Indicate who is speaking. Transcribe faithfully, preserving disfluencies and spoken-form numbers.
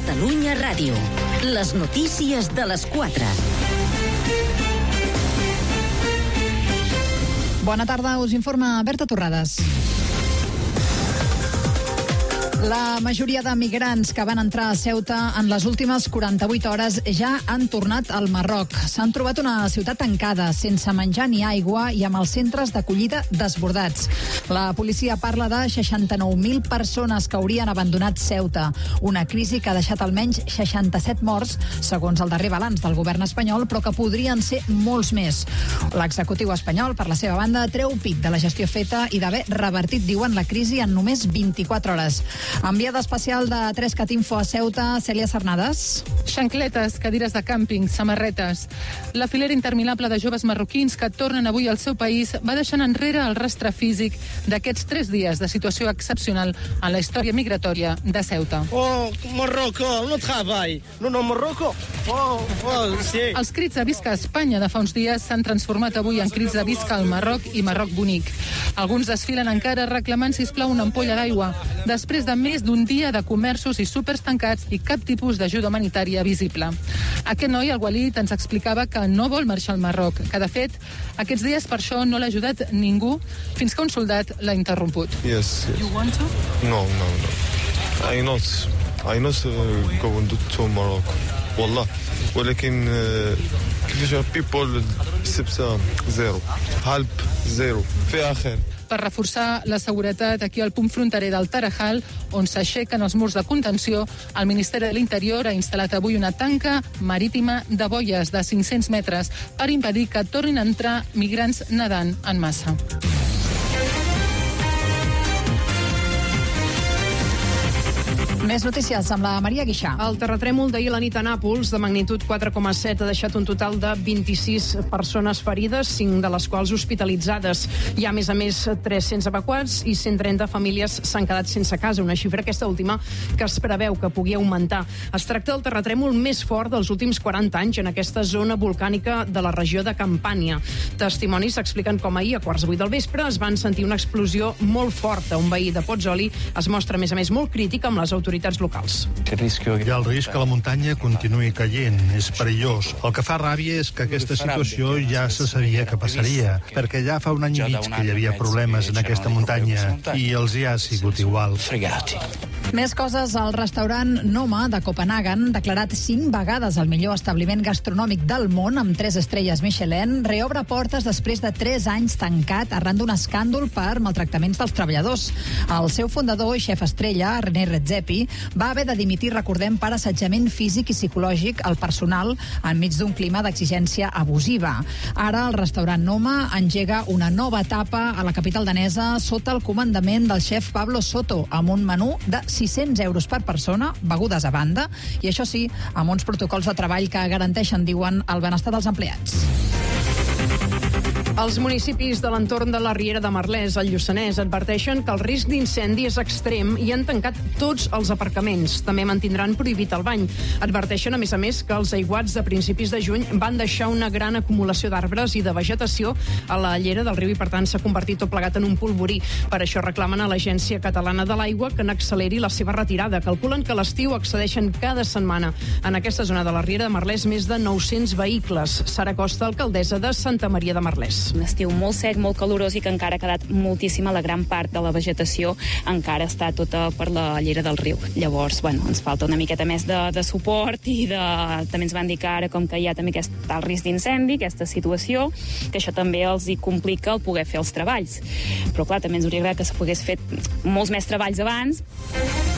Speaker 1: Catalunya Ràdio. Les notícies de les quatre.
Speaker 2: Bona tarda, us informa Berta Torrades. La majoria de migrants que van entrar a Ceuta en les últimes quaranta-vuit hores ja han tornat al Marroc. S'han trobat una ciutat tancada, sense menjar ni aigua i amb els centres d'acollida desbordats. La policia parla de seixanta-nou mil persones que haurien abandonat Ceuta, una crisi que ha deixat almenys seixanta-set morts, segons el darrer balanç del govern espanyol, però que podrien ser molts més. L'executiu espanyol, per la seva banda, treu pit de la gestió feta i d'haver revertit, diuen, la crisi en només vint-i-quatre hores. Enviada especial de tres cat info a Ceuta, Cèlia Cernades.
Speaker 3: Xancletes, cadires de càmping, samarretes. La filera interminable de joves marroquins que tornen avui al seu país va deixant enrere el rastre físic d'aquests tres dies de situació excepcional en la història migratòria de Ceuta.
Speaker 4: Oh, Marroco, no treball. No, no, Marroco. Oh, oh, sí.
Speaker 3: Els crits de visca a Espanya de fa uns dies s'han transformat avui en crits de visca al Marroc i Marroc bonic. Alguns desfilen encara reclamant, sisplau, una ampolla d'aigua. Després de més d'un dia de comerços i súpers tancats i cap tipus d'ajuda humanitària visible. Aquest noi, el Walid, ens explicava que no vol marxar al Marroc, que de fet aquests dies per això no l'ha ajudat ningú fins que un soldat l'ha interromput.
Speaker 5: Yes, yes.
Speaker 3: You want to?
Speaker 5: No, no, no. I not, I not uh, going to Morocco. والله ولكن كيفاش people سبسة زيرو help زيرو فيها خير.
Speaker 3: Per reforçar la seguretat aquí al punt fronterer del Tarajal, on s'aixequen els murs de contenció, el Ministeri de l'Interior ha instal·lat avui una tanca marítima de boies de cinc-cents metres per impedir que tornin a entrar migrants nedant en massa.
Speaker 2: Més notícies amb la Maria Guixà.
Speaker 6: El terratrèmol d'ahir a la nit a Nàpols, de magnitud quatre coma set, ha deixat un total de vint-i-sis persones ferides, cinc de les quals hospitalitzades. Hi ha, a més a més, tres-cents evacuats i cent trenta famílies s'han quedat sense casa, una xifra, aquesta última, que es preveu que pugui augmentar. Es tracta del terratrèmol més fort dels últims quaranta anys en aquesta zona volcànica de la regió de Campània. Testimonis expliquen com ahir, a quarts de vuit del vespre, es van sentir una explosió molt forta. Un veí de Pozzoli es mostra, a més a més, molt crític amb les autoritats locals.
Speaker 7: Hi ha el risc que la muntanya continuï caient. És perillós. El que fa ràbia és que aquesta situació ja se sabia que passaria, perquè ja fa un any i mig que hi havia problemes en aquesta muntanya i els hi ha sigut igual.
Speaker 2: Més coses. El restaurant Noma de Copenhagen, declarat cinc vegades el millor establiment gastronòmic del món amb tres estrelles Michelin, reobre portes després de tres anys tancat arran d'un escàndol per maltractaments dels treballadors. El seu fundador i xef estrella, René Redzepi, va haver de dimitir, recordem, per assetjament físic i psicològic al personal enmig d'un clima d'exigència abusiva. Ara el restaurant Noma engega una nova etapa a la capital danesa sota el comandament del xef Pablo Soto, amb un menú de sis-cents euros per persona, begudes a banda, i això sí, amb uns protocols de treball que garanteixen, diuen, el benestar dels empleats.
Speaker 6: Els municipis de l'entorn de la Riera de Merlès, al Lluçanès, adverteixen que el risc d'incendi és extrem i han tancat tots els aparcaments. També mantindran prohibit el bany. Adverteixen, a més a més, que els aiguats de principis de juny van deixar una gran acumulació d'arbres i de vegetació a la llera del riu i, per tant, s'ha convertit tot plegat en un polvorí. Per això reclamen a l'Agència Catalana de l'Aigua que n'acceleri la seva retirada. Calculen que a l'estiu accedeixen cada setmana en aquesta zona de la Riera de Merlès més de nou-cents vehicles. Sara Costa, alcaldessa de Santa Maria de Merlès.
Speaker 8: Un estiu molt sec, molt calorós i que encara ha quedat moltíssima. La gran part de la vegetació encara està tota per la llera del riu. Llavors, bueno, ens falta una miqueta més de, de suport i de, també ens van dir que ara, com que hi ha també aquest alt risc d'incendi, aquesta situació, que això també els hi complica el poder fer els treballs. Però clar, també ens hauria agradat que se pogués fet molts més treballs abans.